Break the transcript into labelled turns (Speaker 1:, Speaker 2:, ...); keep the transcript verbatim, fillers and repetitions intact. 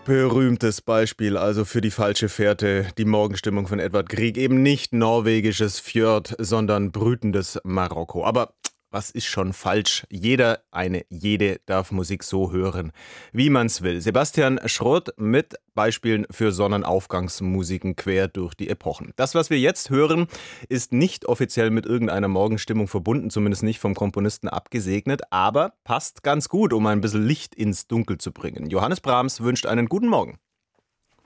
Speaker 1: Berühmtes Beispiel also für die falsche Fährte, die Morgenstimmung von Edvard Grieg. Eben nicht norwegisches Fjord, sondern brütendes Marokko. Aber was ist schon falsch? Jeder, eine, jede darf Musik so hören, wie man's will. Sebastian Schrott mit Beispielen für Sonnenaufgangsmusiken quer durch die Epochen. Das, was wir jetzt hören, ist nicht offiziell mit irgendeiner Morgenstimmung verbunden, zumindest nicht vom Komponisten abgesegnet, aber passt ganz gut, um ein bisschen Licht ins Dunkel zu bringen. Johannes Brahms wünscht einen guten Morgen.